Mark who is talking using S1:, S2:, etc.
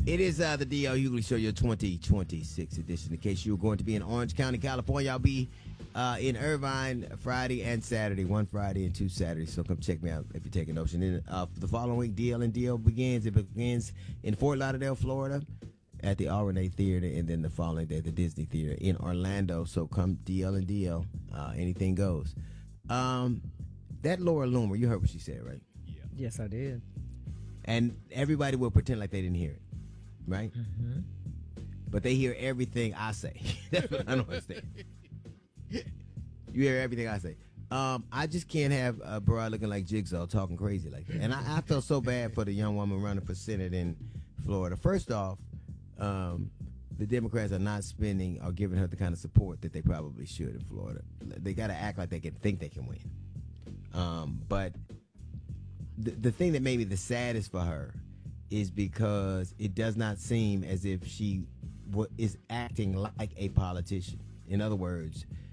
S1: It is the D.L. Hughley Show, your 2026 edition. In case you were going to be in Orange County, California, I'll be in Irvine Friday and Saturday, one Friday and two Saturdays. So come check me out if you're taking notion. Then the following week, DL and DL begins. It begins in Fort Lauderdale, Florida, at the RNA Theater, and then the following day, the Disney Theater in Orlando. So come DL and DL. Anything goes. That Laura Loomer, you heard what she said, right?
S2: Yeah.
S3: Yes, I did.
S1: And everybody will pretend like they didn't hear it, right?
S3: Mm-hmm.
S1: But they hear everything I say. That's what I don't understand. You hear everything I say. I just can't have a broad looking like Jigsaw talking crazy like that. And I felt so bad for the young woman running for Senate in Florida. First off, the Democrats are not spending or giving her the kind of support that they probably should in Florida. They got to act like they can think they can win. But the thing that made me the saddest for her is because it does not seem as if she is acting like a politician. In other words,